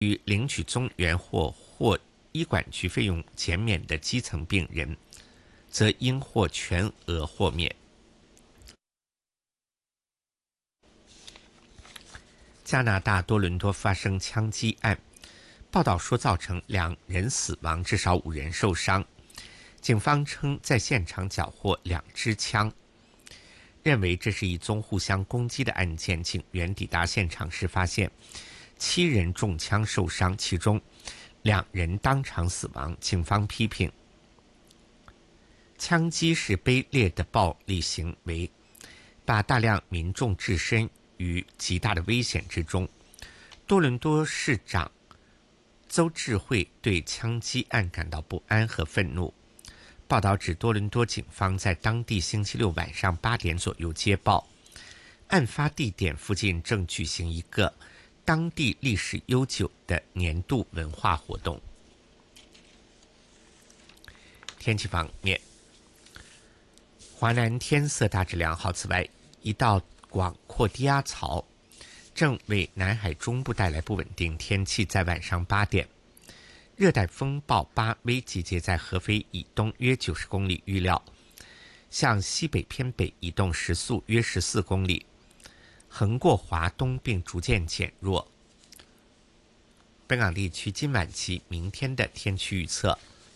于领取综援或医管局费用减免的基层病人，则应获全额豁免。加拿大多伦多发生枪击案，报道说造成2人死亡，至少5人受伤。警方称在现场缴获2支枪，认为这是一宗互相攻击的案件。警员抵达现场时发现7人中枪受伤，其中2人当场死亡。警方批评枪击是卑劣的暴力行为，把大量民众置身于极大的危险之中。多伦多市长邹智慧对枪击案感到不安和愤怒。报道指多伦多警方在当地星期6晚上8点左右接报，案发地点附近正举行一个当地历史悠久的年度文化活动。天气方面，华南天色大致良好，此外一道广阔低压槽正为南海中部带来不稳定天气。在晚上8点，热带风暴巴威集结在合肥以东约90公里，预料向西北偏北移动，时速约14公里，横过华东并逐渐减弱。本港地区今晚及明天的天气预测：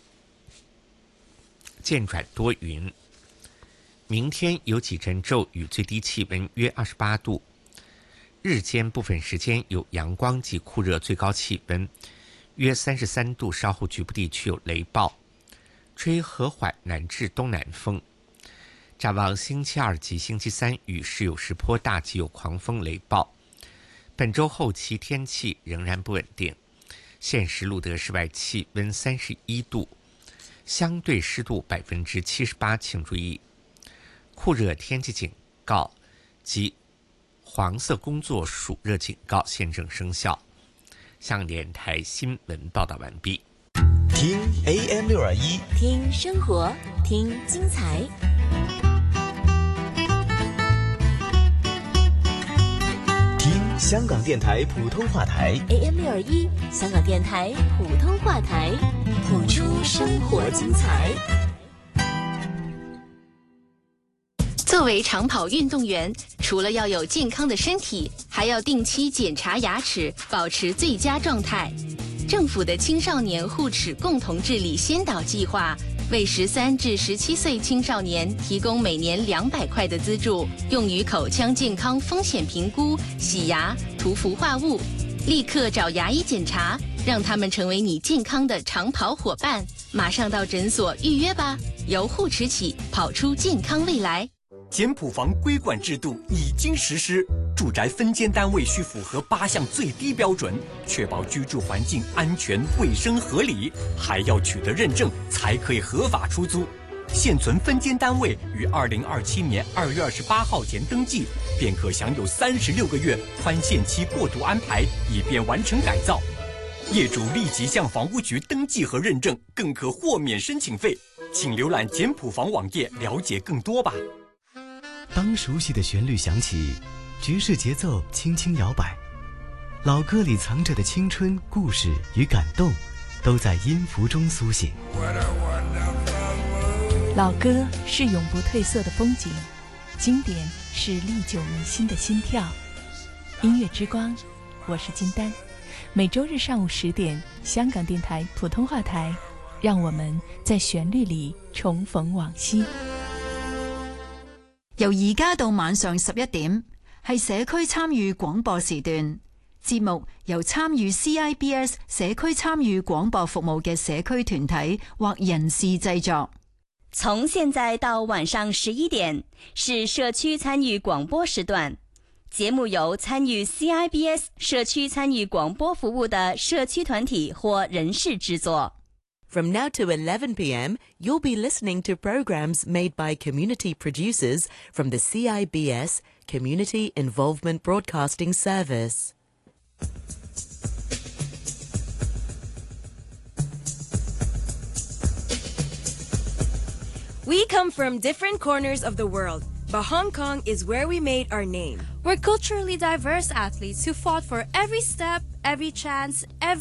渐转多云，明天有几阵骤雨，最低气温约28度，日间部分时间有阳光及酷热，最高气温约33度，稍后局部地区有雷暴，吹和缓南至东南风。展望星期2及星期3，雨势有时颇大，及有狂风雷暴。本周后期天气仍然不稳定。现时录得室外气温31度，相对湿度78%，请注意酷热天气警告及黄色工作暑热警告现正生效。香港电台新闻报道完毕。 听 AM621， 听生活，听精彩。 听香港电台普通话台 AM621，香港电台普通话台，谱出生活精彩。 作为长跑运动员，除了要有健康的身体，还要定期检查牙齿，保持最佳状态。政府的青少年护齿共同治理先导计划为13至17岁青少年提供每年200块的资助，用于口腔健康风险评估、洗牙、涂氟化物。立刻找牙医检查，让他们成为你健康的长跑伙伴。马上到诊所预约吧，由护齿起，跑出健康未来。 简谱房规管制度已经实施，住宅分间单位需符合8项最低标准，确保居住环境安全、卫生、合理，还要取得认证才可以合法出租。现存分间单位于2027年2月28号前登记，便可享有36个月宽限期过渡安排，以便完成改造。业主立即向房屋局登记和认证，更可豁免申请费。请浏览简谱房网页了解更多吧。 当熟悉的旋律响起，爵士节奏轻轻摇摆，老歌里藏着的青春、故事与感动，都在音符中苏醒。 老歌是永不褪色的风景，经典是历久弥新的心跳。音乐之光，我是金丹。每周日上午10点，香港電台普通話台，讓我們在旋律裏重逢往昔。 由而家到晚上11點，係社區參與廣播時段。節目由參與 CIBS 社區參與廣播服務嘅社區團體或人士製作。 從現在到晚上11點，是社區參與廣播時段。節目由參與 CIBS 社區參與廣播服務的社區團體或人士製作。 From now to 11 p.m., you'll be listening to programs made by community producers from the CIBS Community Involvement Broadcasting Service. We come from different corners of the world, but Hong Kong is where we made our name. We're culturally diverse athletes who fought for every step, every chance, every